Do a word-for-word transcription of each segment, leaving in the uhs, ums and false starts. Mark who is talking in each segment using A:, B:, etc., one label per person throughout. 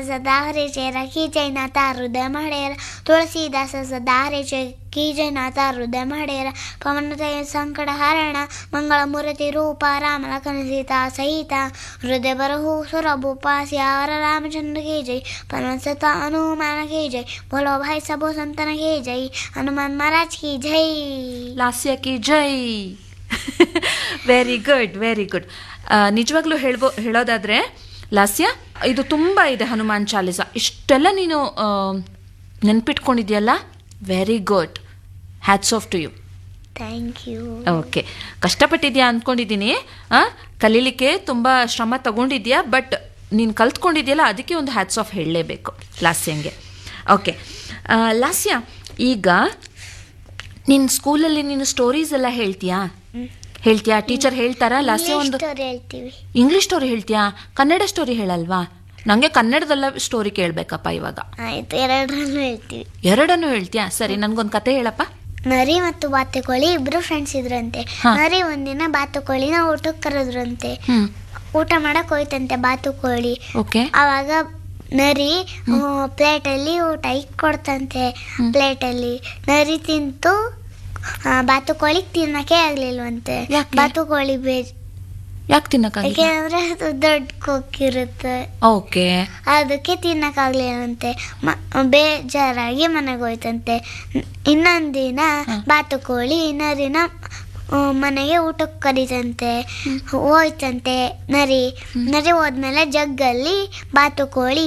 A: सदा हरे जय रखी जय नाता हृदय महेर तुलसीदास सदा हरे जय की जय नाता हृदय महेर पवन तय संकट हरण मंगल मूर्ति रूप राम लखन सीता सहिता हृदय बरहु सुर भूपा सियावर रामचंद्र की जय पवन सत हनुमान की जय बोलो भाई सबो संतन की जय हनुमान महाराज की जय
B: ಲಾಸ್ಯ ಕಿ ಜೈ. Very good very good. ನಿಜವಾಗ್ಲೂ ಹೇಳ್ಬೋ ಹೇಳೋದಾದ್ರೆ ಲಾಸ್ಯ, ಇದು ತುಂಬ ಇದೆ ಹನುಮಾನ್ ಚಾಲಿಸ. ಇಷ್ಟೆಲ್ಲ ನೀನು ನೆನ್ಪಿಟ್ಕೊಂಡಿದ್ಯಲ್ಲ, very good. Hats off to you.
A: Thank you.
B: Okay, ಕಷ್ಟಪಟ್ಟಿದ್ಯಾ ಅಂದ್ಕೊಂಡಿದ್ದೀನಿ. ಕಲೀಲಿಕ್ಕೆ ತುಂಬ ಶ್ರಮ ತಗೊಂಡಿದ್ಯಾ, ಬಟ್ ನೀನು ಕಲ್ತ್ಕೊಂಡಿದ್ಯಲ್ಲ, ಅದಕ್ಕೆ ಒಂದು ಹ್ಯಾಟ್ಸ್ ಆಫ್ ಹೇಳಲೇಬೇಕು ಲಾಸ್ಯಂಗೆ. ಓಕೆ ಲಾಸ್ಯ, ಈಗ ನಿನ್ನ ಸ್ಕೂಲಲ್ಲಿ ನೀನು ಸ್ಟೋರೀಸ್ ಎಲ್ಲ ಹೇಳ್ತೀಯಾ ಹೇಳ್ತೀಯಾ ಟೀಚರ್ ಹೇಳ್ತಾರಾ ಲಾಸ್ಯ? ಒಂದು ಇಂಗ್ಲಿಷ್ ಸ್ಟೋರಿ ಹೇಳ್ತೀಯಾ? ಕನ್ನಡ ಸ್ಟೋರಿ ಹೇಳಲ್ವಾ? ನಂಗೆ ಕನ್ನಡದಲ್ಲ ಸ್ಟೋರಿ ಕೇಳಬೇಕಪ್ಪ ಇವಾಗ.
A: ಆಯ್ತು, ಎರಡನ್ನೂ ಹೇಳ್ತೀವಿ.
B: ಎರಡನ್ನೂ ಹೇಳ್ತೀಯಾ? ಸರಿ, ನನ್ಗೊಂದು ಕತೆ ಹೇಳಪ್ಪ.
A: ನರಿ ಮತ್ತು ಬಾತುಕೋಳಿ ಇಬ್ರು ಫ್ರೆಂಡ್ಸ್ ಇದ್ರಂತೆ. ನರಿ ಒಂದಿನ ಬಾತುಕೋಳಿನ ಊಟಕ್ಕೆ ಕರೆದ್ರಂತೆ. ಊಟ ಮಾಡಕ್ ಹೋಯ್ತಂತೆ ಬಾತುಕೋಳಿ. ಅವಾಗ ನರಿ ಪ್ಲೇಟಲ್ಲಿ ಊಟ ಇಕ್ಕೊಡ್ತಂತೆ. ಪ್ಲೇಟಲ್ಲಿ ನರಿ ತಿಂತು ಬಾತುಕೋಳಿಗೆ ತಿನ್ನಕ್ಕೆ ಆಗ್ಲಿಲ್ವಂತೆ. ಬಾತುಕೋಳಿ ಬೇಜ್
B: ಯಾಕೆ ತಿನ್ನಕ್ಕೆ?
A: ಯಾಕೆಂದ್ರೆ ಅದು ದೊಡ್ಡ ಕೊಕ್ಕಿರುತ್ತೆ.
B: ಓಕೆ,
A: ಅದಕ್ಕೆ ತಿನ್ನಕ್ಕಾಗ್ಲಿಲ್ಲಂತೆ. ಬೇಜಾರಾಗಿ ಮನೆಗೆ ಹೋಯ್ತಂತೆ. ಇನ್ನೊಂದಿನ ಬಾತುಕೋಳಿ ನರಿನ ಮನೆಗೆ ಊಟಕ್ಕೆ ಕರೀತಂತೆ. ಹೋಯ್ತಂತೆ ನರಿ. ನರಿ ಹೋದ್ಮೇಲೆ ಜಗ್ಗಲ್ಲಿ ಬಾತುಕೋಳಿ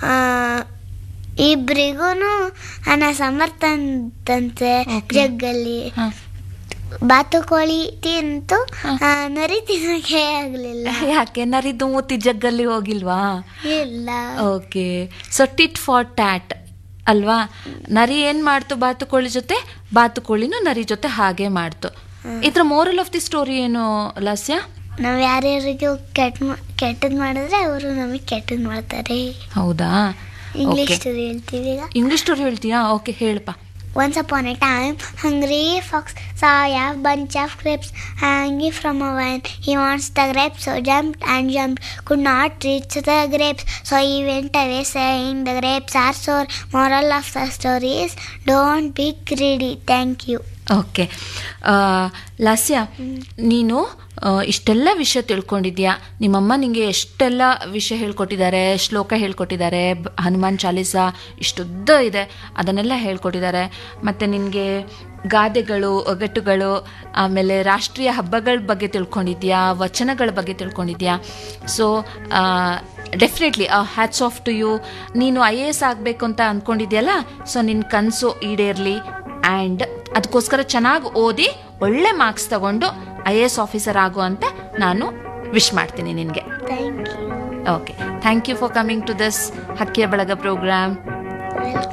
A: ಇಬ್ರಿಗೂ ಅನ್ನ ಸಾಂಬಾರ್ ತಂತಂತೆ. ಜಗ್ಗಲ್ಲಿ ಬಾತುಕೋಳಿ ತಿಂತು, ನರಿ ತಿನ್ನಕ್ಕೆ ಆಗ್ಲಿಲ್ಲ.
B: ಯಾಕೆ? ನರಿದು ಮೂತಿ ಜಗ್ಗಲ್ಲಿ ಹೋಗಿಲ್ವಾ?
A: ಇಲ್ಲ.
B: Okay, so tit for that ಅಲ್ವಾ? ನರಿ ಏನ್ ಮಾಡ್ತು ಬಾತುಕೋಳಿ ಜೊತೆ, ಬಾತುಕೋಳಿನೂ ನರಿ ಜೊತೆ ಹಾಗೆ ಮಾಡ್ತು. ಇದ್ರ ಮೋರಲ್ ಆಫ್ ದಿ ಸ್ಟೋರಿ ಏನು ಲಾಸ್ಯ?
A: ನಾವ್ ಯಾರ್ಯಾರಿಗೂ ಕೆಟ್ಟ ಕೆಟ್ಟದ್ ಮಾಡಿದ್ರೆ ಅವರು ನಮಗೆ ಕೆಟ್ಟದ್ ಮಾಡ್ತಾರೆ.
B: ಹೌದಾ?
A: ಇಂಗ್ಲಿಷ್ ಸ್ಟೋರಿ ಹೇಳ್ತೀವಿ ಈಗ.
B: ಇಂಗ್ಲಿಷ್ ಸ್ಟೋರಿ ಹೇಳ್ತೀಯಾ? ಓಕೆ, ಹೇಳಪ್ಪ.
A: Once upon a time, hungry fox saw a bunch of grapes hanging from a vine. He wants the grapes, so jumped and jumped, could not reach the grapes. So he went away saying, the grapes are sour. Moral of the story is, don't be greedy. Thank you.
B: Okay ಲಾಸ್ಯ, ನೀನು ಇಷ್ಟೆಲ್ಲ ವಿಷಯ ತಿಳ್ಕೊಂಡಿದ್ಯಾ. ನಿಮ್ಮಮ್ಮ ನಿಂಗೆ ಎಷ್ಟೆಲ್ಲ ವಿಷಯ ಹೇಳ್ಕೊಟ್ಟಿದ್ದಾರೆ, ಶ್ಲೋಕ ಹೇಳ್ಕೊಟ್ಟಿದ್ದಾರೆ, ಹನುಮಾನ್ ಚಾಲಿಸ ಇಷ್ಟುದ್ದ ಇದೆ, ಅದನ್ನೆಲ್ಲ ಹೇಳ್ಕೊಟ್ಟಿದ್ದಾರೆ. ಮತ್ತು ನಿನಗೆ ಗಾದೆಗಳು, ಒಗಟುಗಳು, ಆಮೇಲೆ ರಾಷ್ಟ್ರೀಯ ಹಬ್ಬಗಳ ಬಗ್ಗೆ ತಿಳ್ಕೊಂಡಿದ್ಯಾ, ವಚನಗಳ ಬಗ್ಗೆ ತಿಳ್ಕೊಂಡಿದ್ಯಾ. So definitely hats off to you. ನೀನು ಐ ಎ ಎಸ್ ಆಗಬೇಕು ಅಂತ ಅಂದ್ಕೊಂಡಿದ್ಯಲ್ಲ, ಸೊ ನಿನ್ನ ಕನಸು ಈಡೇರಲಿ. ಆ್ಯಂಡ್ ಅದಕ್ಕೋಸ್ಕರ ಚೆನ್ನಾಗಿ ಓದಿ ಒಳ್ಳೆ ಮಾರ್ಕ್ಸ್ ತಗೊಂಡು ಐ ಎ ಎಸ್ ಆಫೀಸರ್ ಆಗು ಅಂತ ನಾನು ವಿಶ್ ಮಾಡ್ತೀನಿ ನಿನಗೆ.
A: Thank you.
B: Okay, thank you for coming to this ಹಕ್ಕಿಯ ಬಳಗ ಪ್ರೋಗ್ರಾಮ್.